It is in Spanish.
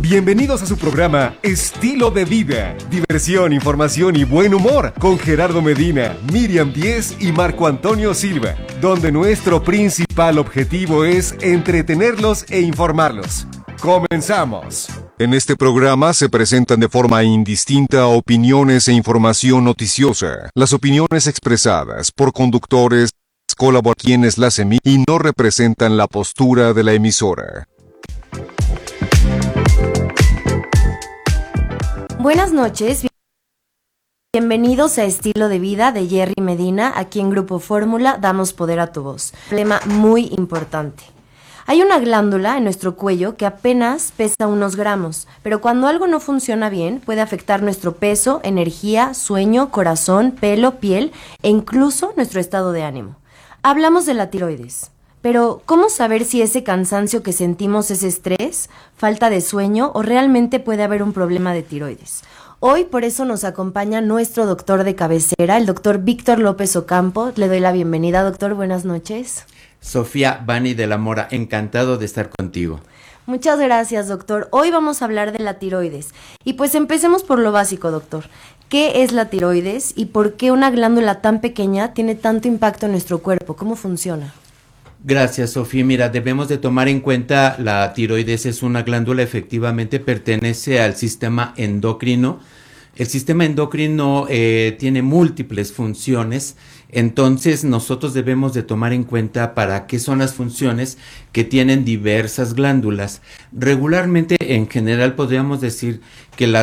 Bienvenidos a su programa Estilo de Vida. Diversión, información y buen humor con Gerardo Medina, Miriam Díez y Marco Antonio Silva, donde nuestro principal objetivo es entretenerlos e informarlos. ¡Comenzamos! En este programa se presentan de forma indistinta opiniones e información noticiosa. Las opiniones expresadas por conductores, colaboradores quienes las emiten y no representan la postura de la emisora. Buenas noches, bienvenidos a Estilo de Vida de Jerry Medina. Aquí en Grupo Fórmula damos poder a tu voz. Tema muy importante. Hay una glándula en nuestro cuello que apenas pesa unos gramos, pero cuando algo no funciona bien puede afectar nuestro peso, energía, sueño, corazón, pelo, piel e incluso nuestro estado de ánimo. Hablamos de la tiroides. Pero, ¿cómo saber si ese cansancio que sentimos es estrés, falta de sueño o realmente puede haber un problema de tiroides? Hoy por eso nos acompaña nuestro doctor de cabecera, el doctor Víctor López Ocampo. Le doy la bienvenida, doctor. Buenas noches. Sofía Bani de la Mora, encantado de estar contigo. Muchas gracias, doctor. Hoy vamos a hablar de la tiroides. Y pues empecemos por lo básico, doctor. ¿Qué es la tiroides y por qué una glándula tan pequeña tiene tanto impacto en nuestro cuerpo? ¿Cómo funciona? Gracias, Sofía. Mira, debemos de tomar en cuenta la tiroides es una glándula, efectivamente pertenece al sistema endocrino. El sistema endocrino tiene múltiples funciones, entonces nosotros debemos de tomar en cuenta para qué son las funciones que tienen diversas glándulas. Regularmente, en general, podríamos decir que las